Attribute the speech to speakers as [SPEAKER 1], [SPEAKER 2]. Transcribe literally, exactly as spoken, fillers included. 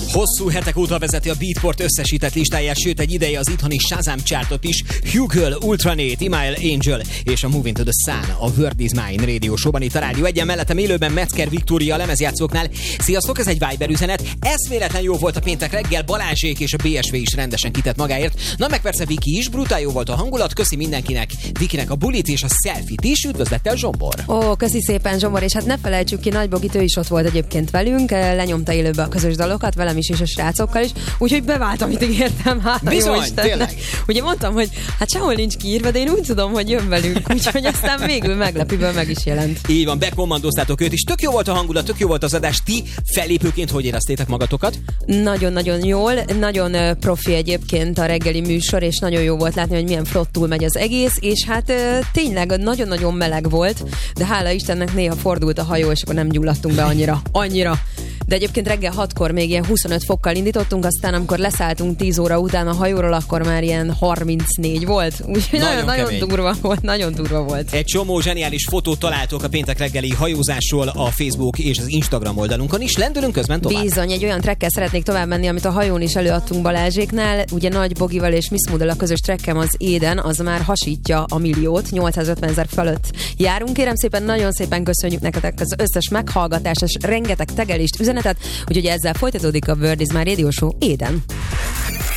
[SPEAKER 1] Hosszú hetek óta vezeti a Beatport összesített listáját, sőt egy ideje az itthoni Shazam chartot is. Hugel, Ultranate, Email Angel és a Moving to the Sun a World is Mine Radio showban itt a Rádió Egyen, mellettem élőben Metzger Viktória a lemezjátszóknál. Sziasztok, ez egy Viber üzenet. Eszméletlen jó volt a péntek reggel, Balázsék és a bé es vé is rendesen kitett magáért. Na meg persze Viki is, brutál jó volt a hangulat, köszi mindenkinek, Vikinek a bulit és a selfie-t is, üdvözlettel Zsombor.
[SPEAKER 2] Ó, köszi szépen Zsombor, és hát ne felejtsük ki, Nagybogit, ő is ott volt egyébként velünk, lenyomta élőbe a közös dalokat, velem is és a srácokkal is, úgyhogy bevált, amit ígértem. Hát,
[SPEAKER 1] bizony, tényleg.
[SPEAKER 2] Ugye mondtam, hogy hát sehol nincs kiírva, de én úgy tudom, hogy jön velünk, úgyhogy aztán végül meglepőből meg is jelent.
[SPEAKER 1] Így van, bekommandoztátok őt is, tök jó volt a hangulat, tök jó volt az adás. Ti fellépőként hogy éreztétek magatokat?
[SPEAKER 2] Nagyon-nagyon jól, nagyon profi egyébként a reggeli műsor, és nagyon jó volt látni, hogy milyen flottul megy az egész, és hát tényleg nagyon-nagyon meleg volt, de hála Istennek néha fordult a hajó, és akkor nem gyulladtunk be annyira, annyira. De egyébként reggel hatkor még ilyen huszonöt fokkal indítottunk, aztán amikor leszálltunk tíz óra után a hajóról, akkor már ilyen harmincnégy volt. Úgyhogy nagyon, nagyon durva volt, nagyon durva volt.
[SPEAKER 1] Egy csomó zseniális fotót találtok a péntek reggeli hajózásról a Facebook és az Instagram oldalunkon is. Lendülünk közben tovább.
[SPEAKER 2] Bizony, egy olyan trackkel szeretnék tovább menni, amit a hajón is előadtunk Balázséknál. Ugye Nagy Bogival és Miss Moodle a közös trackem az Éden, az már hasítja a milliót, nyolcszázötven ezer fölött járunk. Kérem szépen, nagyon szépen köszönjük nektek az összes meghallgatást és rengeteg tegelést, üzenetet, úgyhogy ezzel folytatódik a World is Mine Radio Show Éden.